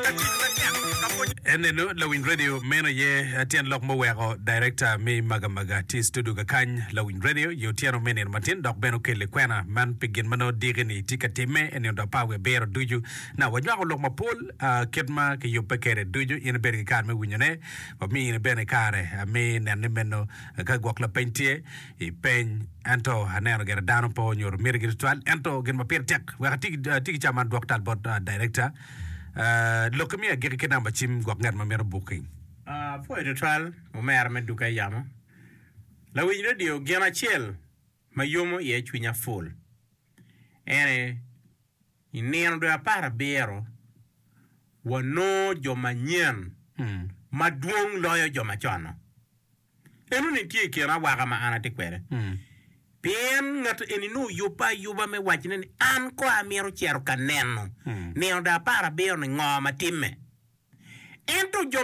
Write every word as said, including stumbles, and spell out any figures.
eneno Lawin Radio meno ye atien lok mowero director mi magamaga ti studio ga kany Lawin Radio yo tiano menen matin dok beno kele kwena man pigin mano digini tikatime ene ndo pawe bero duju na wajwa lok mapol ketma ke yo pekere duju ine beri kar me winyone ba mi ine bene kare me nenne meno ka gwakla pentie i pen anto hanero gera dano po nyor mirgir twal anto gen ma per tek wakati tiki chaman doktal bot director Uh, look me a gig number chim gwagnar mamero booking. Uh, for the trial, Omer Meduka Yama. La win radio, Gana Chill, Mayomo ye chwinya full. Ene, in name de a para bero, wa no jomanyan, madwong lawyer jomachano. Enu ni tie kira wagama anatekwere. Pen ngat eni no yupa yuba me wachine ni an ko amiro chero kaneno. Ne onda para beo ni ngoma timme. Ento jo